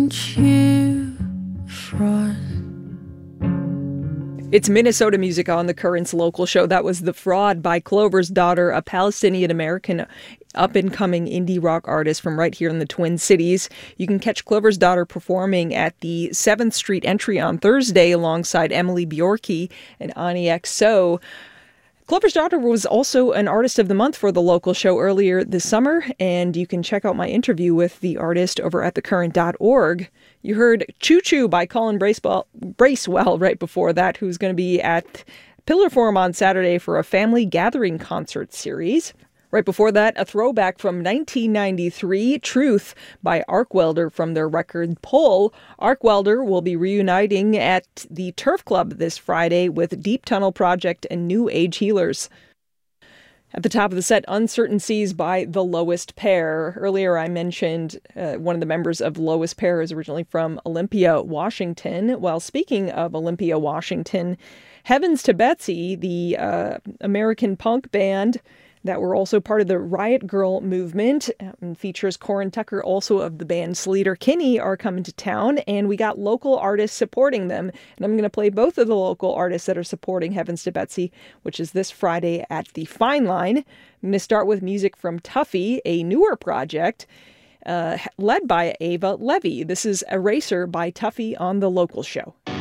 Aren't you fraud? It's Minnesota music on the Currents local show. That was The Fraud by Clover's Daughter, a Palestinian-American up-and-coming indie rock artist from right here in the Twin Cities. You can catch Clover's Daughter performing at the 7th Street Entry on Thursday alongside Emily Bjorky and Ani XO. Clover's Daughter was also an Artist of the Month for the local show earlier this summer, and you can check out my interview with the artist over at thecurrent.org. You heard Choo Choo by Colin Bracewell right before that, who's going to be at Pillar Forum on Saturday for a family gathering concert series. Right before that, a throwback from 1993, Truth by Arc Welder from their record Pull. Arc Welder will be reuniting at the Turf Club this Friday with Deep Tunnel Project and New Age Healers. At the top of the set, Uncertain Seas by The Lowest Pair. Earlier I mentioned one of the members of Lowest Pair is originally from Olympia, Washington. While speaking of Olympia, Washington, Heavens to Betsy, the American punk band that were also part of the Riot Girl movement, and features Corin Tucker, also of the band Sleater-Kinney, are coming to town, and we got local artists supporting them. And I'm going to play both of the local artists that are supporting Heavens to Betsy, which is this Friday at the Fine Line. I'm going to start with music from Tuffy, a newer project led by Ava Levy. This is Eraser by Tuffy on the local show.